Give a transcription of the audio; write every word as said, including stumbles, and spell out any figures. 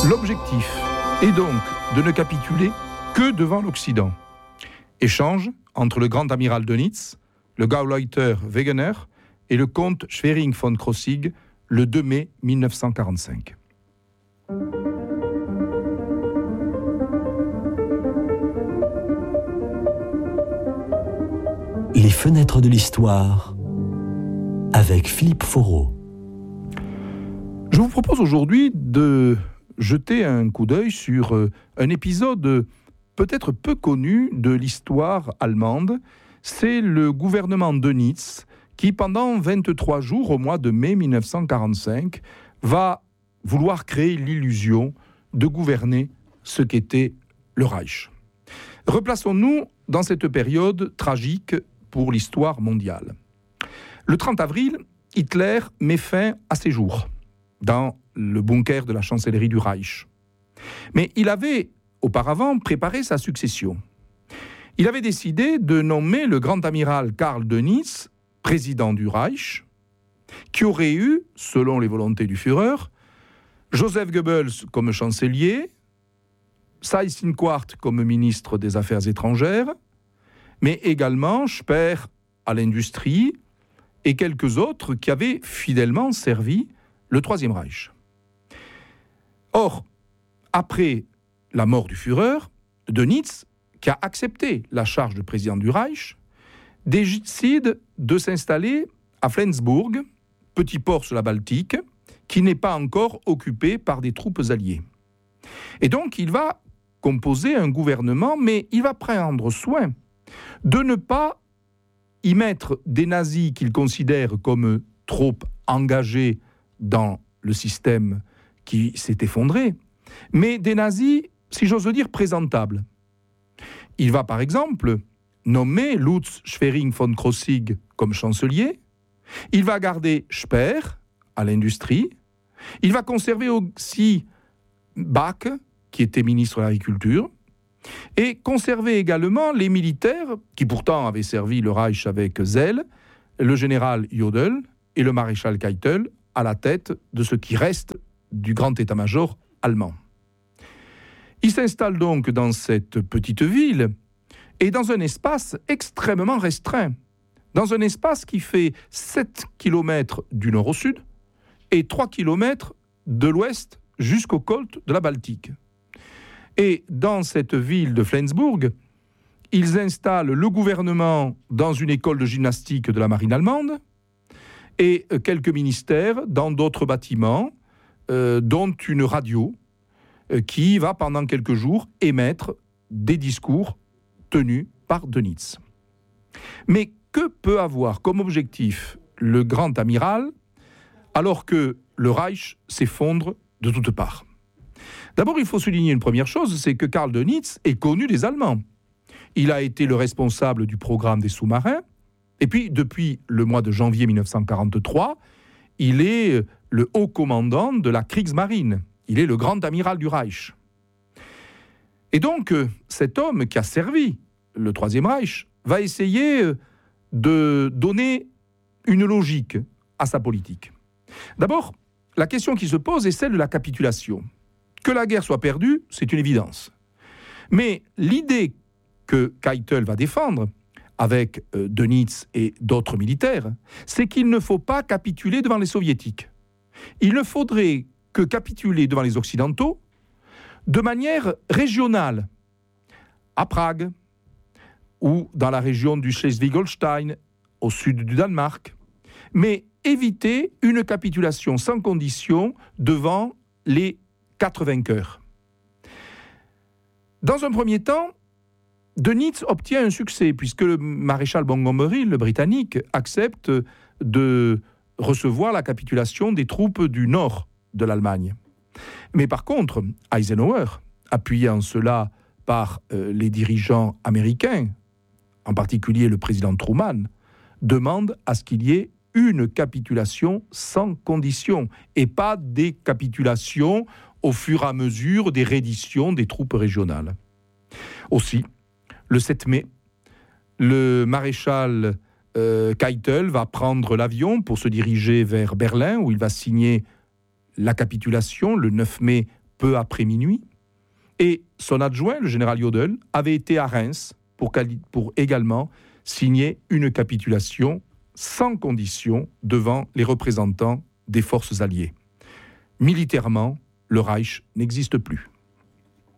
L'objectif est donc de ne capituler que devant l'Occident. Échange entre le grand amiral Dönitz, le Gauleiter Wegener et le comte Schwerin von Krosigk le deux mai mille neuf cent quarante-cinq. Les fenêtres de l'histoire avec Philippe Foreau. Je vous propose aujourd'hui de jeter un coup d'œil sur un épisode peut-être peu connu de l'histoire allemande. C'est le gouvernement Dönitz qui, pendant vingt-trois jours, au mois de mai mille neuf cent quarante-cinq, va vouloir créer l'illusion de gouverner ce qu'était le Reich. Replaçons-nous dans cette période tragique pour l'histoire mondiale. Le trente avril, Hitler met fin à ses jours dans le bunker de la chancellerie du Reich. Mais il avait auparavant préparé sa succession. Il avait décidé de nommer le grand amiral Karl Dönitz président du Reich, qui aurait eu, selon les volontés du Führer, Joseph Goebbels comme chancelier, Seyss-Inquart comme ministre des Affaires étrangères, mais également Speer à l'industrie et quelques autres qui avaient fidèlement servi le Troisième Reich. Or, après la mort du Führer, Dönitz, qui a accepté la charge de président du Reich, décide de s'installer à Flensburg, petit port sur la Baltique, qui n'est pas encore occupé par des troupes alliées. Et donc, il va composer un gouvernement, mais il va prendre soin de ne pas y mettre des nazis qu'il considère comme trop engagés dans le système qui s'est effondré, mais des nazis, si j'ose dire, présentables. Il va par exemple nommer Lutz Schwerin von Krosigk comme chancelier, il va garder Speer à l'industrie, il va conserver aussi Bach, qui était ministre de l'Agriculture, et conserver également les militaires, qui pourtant avaient servi le Reich avec zèle, le général Jodl et le maréchal Keitel, à la tête de ce qui reste du grand état-major allemand. Il s'installe donc dans cette petite ville et dans un espace extrêmement restreint, dans un espace qui fait sept kilomètres du nord au sud et trois kilomètres de l'ouest jusqu'aux côtes de la Baltique. Et dans cette ville de Flensburg, ils installent le gouvernement dans une école de gymnastique de la marine allemande et quelques ministères dans d'autres bâtiments, euh, dont une radio euh, qui va pendant quelques jours émettre des discours tenus par Dönitz. Mais que peut avoir comme objectif le grand amiral alors que le Reich s'effondre de toutes parts ? D'abord, il faut souligner une première chose, c'est que Karl Dönitz est connu des Allemands. Il a été le responsable du programme des sous-marins, et puis depuis le mois de janvier mille neuf cent quarante-trois, il est le haut commandant de la Kriegsmarine. Il est le grand amiral du Reich. Et donc, cet homme qui a servi le Troisième Reich va essayer de donner une logique à sa politique. D'abord, la question qui se pose est celle de la capitulation. Que la guerre soit perdue, c'est une évidence. Mais l'idée que Keitel va défendre, avec euh, Dönitz et d'autres militaires, c'est qu'il ne faut pas capituler devant les soviétiques. Il ne faudrait que capituler devant les occidentaux de manière régionale, à Prague, ou dans la région du Schleswig-Holstein, au sud du Danemark, mais éviter une capitulation sans condition devant les quatre vainqueurs. Dans un premier temps, Dönitz obtient un succès, puisque le maréchal Montgomery, le Britannique, accepte de recevoir la capitulation des troupes du nord de l'Allemagne. Mais par contre, Eisenhower, appuyé en cela par euh, les dirigeants américains, en particulier le président Truman, demande à ce qu'il y ait une capitulation sans condition, et pas des capitulations au fur et à mesure des redditions des troupes régionales. Aussi, le sept mai, le maréchal euh, Keitel va prendre l'avion pour se diriger vers Berlin, où il va signer la capitulation le neuf mai peu après minuit, et son adjoint, le général Jodl, avait été à Reims pour, pour également signer une capitulation sans condition devant les représentants des forces alliées. Militairement, le Reich n'existe plus.